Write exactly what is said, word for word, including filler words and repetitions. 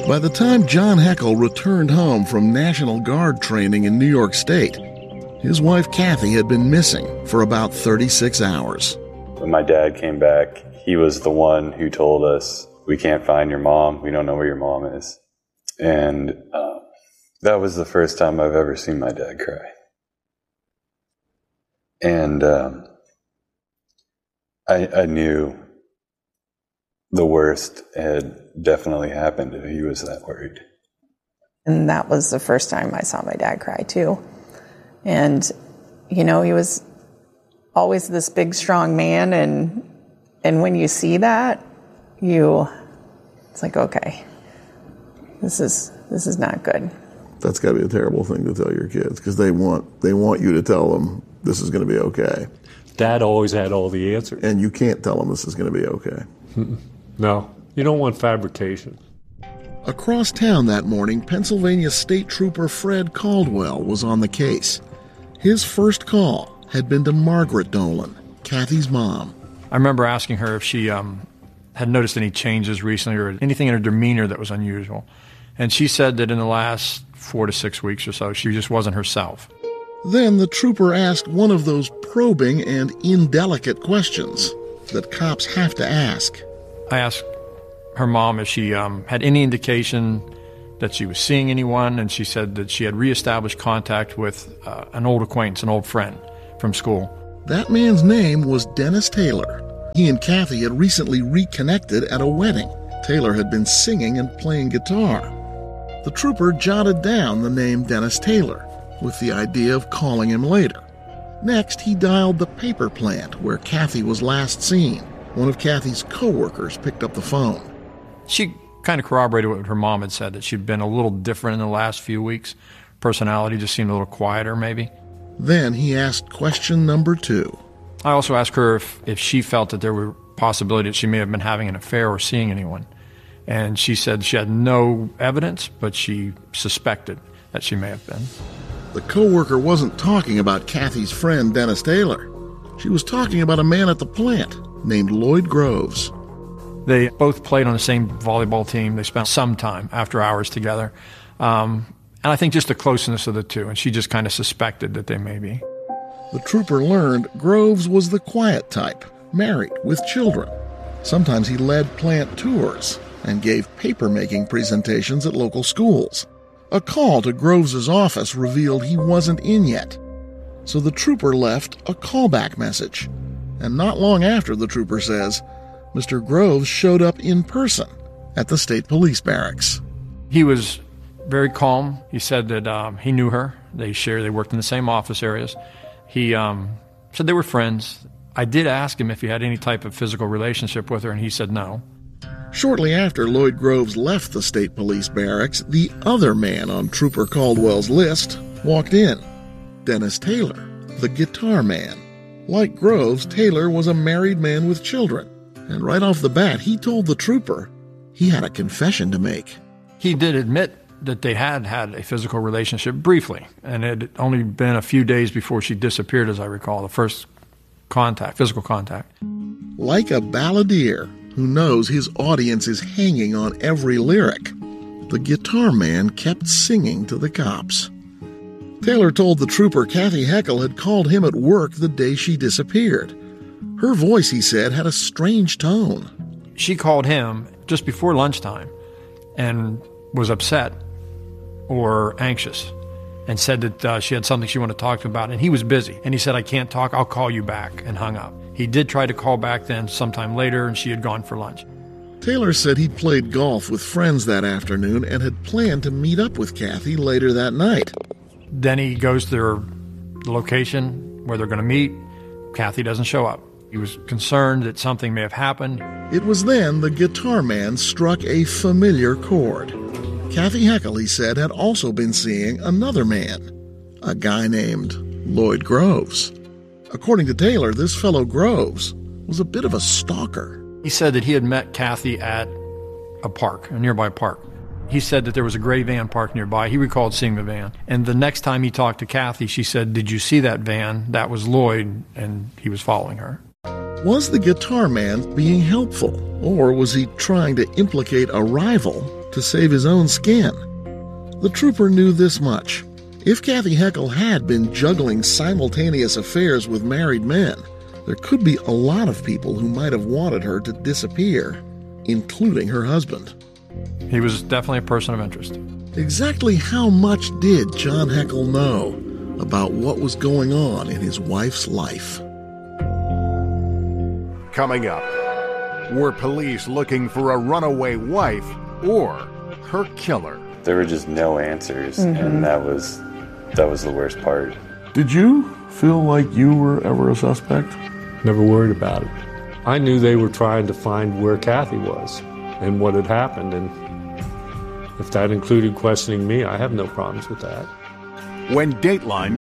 By the time John Heckel returned home from National Guard training in New York State, his wife Kathy had been missing for about thirty-six hours. When my dad came back, he was the one who told us, "We can't find your mom. We don't know where your mom is." And uh, that was the first time I've ever seen my dad cry. And um, I, I knew the worst had definitely happened if he was that worried. And that was the first time I saw my dad cry, too. And, you know, he was always this big, strong man, and and when you see that, you, it's like, okay, this is this is not good. That's got to be a terrible thing to tell your kids, because they want they want you to tell them this is going to be okay. Dad always had all the answers. And you can't tell them this is going to be okay. No, you don't want fabrication. Across town that morning, Pennsylvania State Trooper Fred Caldwell was on the case. His first call had been to Margaret Dolan, Kathy's mom. I remember asking her if she um, had noticed any changes recently or anything in her demeanor that was unusual. And she said that in the last four to six weeks or so, she just wasn't herself. Then the trooper asked one of those probing and indelicate questions that cops have to ask. I asked her mom if she um, had any indication that she was seeing anyone, and she said that she had reestablished contact with uh, an old acquaintance, an old friend from school. That man's name was Dennis Taylor. He and Kathy had recently reconnected at a wedding. Taylor had been singing and playing guitar. The trooper jotted down the name Dennis Taylor with the idea of calling him later. Next, he dialed the paper plant where Kathy was last seen. One of Kathy's co-workers picked up the phone. She kind of corroborated what her mom had said, that she'd been a little different in the last few weeks. Personality just seemed a little quieter, maybe. Then he asked question number two. I also asked her if, if she felt that there were possibility that she may have been having an affair or seeing anyone. And she said she had no evidence, but she suspected that she may have been. The co-worker wasn't talking about Kathy's friend, Dennis Taylor. She was talking about a man at the plant named Lloyd Groves. They both played on the same volleyball team. They spent some time after hours together. Um, and I think just the closeness of the two, and she just kind of suspected that they may be. The trooper learned Groves was the quiet type, married, with children. Sometimes he led plant tours and gave paper-making presentations at local schools. A call to Groves's office revealed he wasn't in yet. So the trooper left a callback message. And not long after, the trooper says, Mister Groves showed up in person at the state police barracks. He was very calm. He said that um, he knew her. They shared, they worked in the same office areas. He um, said they were friends. I did ask him if he had any type of physical relationship with her, and he said no. Shortly after Lloyd Groves left the state police barracks, the other man on Trooper Caldwell's list walked in. Dennis Taylor, the guitar man. Like Groves, Taylor was a married man with children. And right off the bat, he told the trooper he had a confession to make. He did admit that they had had a physical relationship briefly, and it had only been a few days before she disappeared, as I recall, the first contact, physical contact. Like a balladeer who knows his audience is hanging on every lyric, the guitar man kept singing to the cops. Taylor told the trooper Kathy Heckel had called him at work the day she disappeared. Her voice, he said, had a strange tone. She called him just before lunchtime and was upset or anxious and said that uh, she had something she wanted to talk to about, and he was busy. And he said, I can't talk, I'll call you back, and hung up. He did try to call back then sometime later, and she had gone for lunch. Taylor said he'd played golf with friends that afternoon and had planned to meet up with Kathy later that night. Then he goes to their location where they're going to meet. Kathy doesn't show up. He was concerned that something may have happened. It was then the guitar man struck a familiar chord. Kathy Heckel, he said, had also been seeing another man, a guy named Lloyd Groves. According to Taylor, this fellow Groves was a bit of a stalker. He said that he had met Kathy at a park, a nearby park. He said that there was a gray van parked nearby. He recalled seeing the van. And the next time he talked to Kathy, she said, did you see that van? That was Lloyd, and he was following her. Was the guitar man being helpful, or was he trying to implicate a rival to to save his own skin. The trooper knew this much. If Kathy Heckel had been juggling simultaneous affairs with married men, there could be a lot of people who might have wanted her to disappear, including her husband. He was definitely a person of interest. Exactly how much did John Heckel know about what was going on in his wife's life? Coming up, were police looking for a runaway wife or her killer? There were just no answers, Mm-hmm. and that was that was the worst part. Did you feel like you were ever a suspect? Never worried about it. I knew they were trying to find where Kathy was and what had happened, and if that included questioning me, I have no problems with that. When Dateline